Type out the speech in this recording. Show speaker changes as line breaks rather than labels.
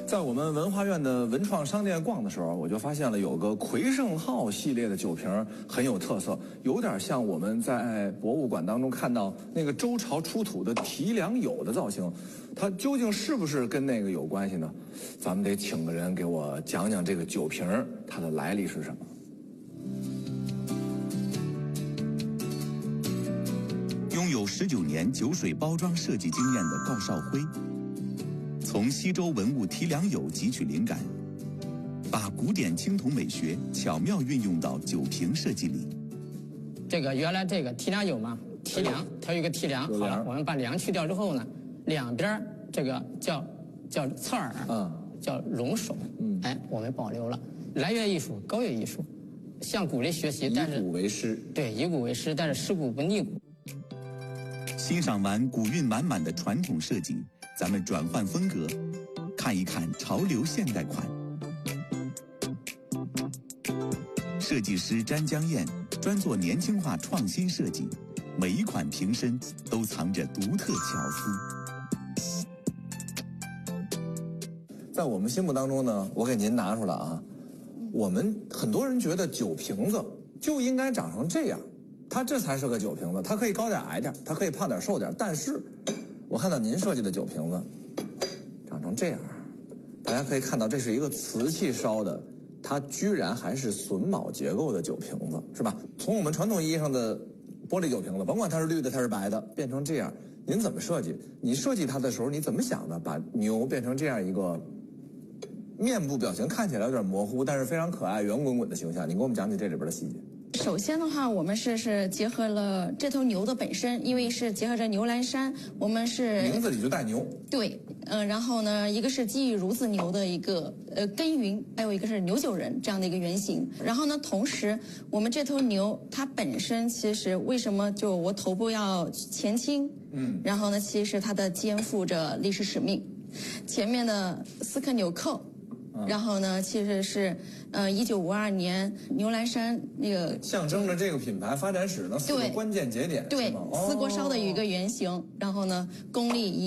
在我们文化院的文创商店逛的时候，我就发现了有个魁盛号系列的酒瓶很有特色，有点像我们在博物馆当中看到那个周朝出土的提梁牖的造型，它究竟是不是跟那个有关系呢？咱们得请个人给我讲讲这个酒瓶它的来历是什么。
拥有19年酒水包装设计经验的高少辉，从西周文物提梁牖汲取灵感，把古典青铜美学巧妙运用到酒瓶设计里。
这个原来这个提梁牖嘛，提梁它有一个提梁，好了，我们把梁去掉之后呢，两边这个叫侧耳，叫龙首，我们保留了。来源艺术、高乐艺术，向古类学习，但是
以古为师，
对，以古为师，但是师古不逆古。
欣赏完古韵满满的传统设计，咱们转换风格，看一看潮流现代款。设计师詹江燕专做年轻化创新设计，每一款瓶身都藏着独特巧思。
在我们心目当中呢，我给您拿出来啊，我们很多人觉得酒瓶子就应该长成这样，它这才是个酒瓶子，它可以高点矮点，它可以胖点瘦点，但是我看到您设计的酒瓶子长成这样，大家可以看到这是一个瓷器烧的，它居然还是榫卯结构的酒瓶子，是吧？从我们传统意义上的玻璃酒瓶子，甭管它是绿的它是白的，变成这样，您怎么设计？你设计它的时候你怎么想的？把牛变成这样一个面部表情看起来有点模糊，但是非常可爱圆滚滚的形象，你给我们讲讲这里边的细节。
首先的话，我们是结合了这头牛的本身，因为是结合着牛栏山，我们是
名字里就带牛。
对，然后呢，一个是基于孺子牛的一个耕耘，还有一个是牛酒人这样的一个原型。然后呢，同时我们这头牛它本身其实为什么就我头部要前倾？然后呢，其实它的肩负着历史使命，前面的4颗纽扣。然后呢，其实是1952年牛栏山那个
象征着这个品牌发展史的4个关键节点，
对，4锅烧的有一个原型，然后呢，公历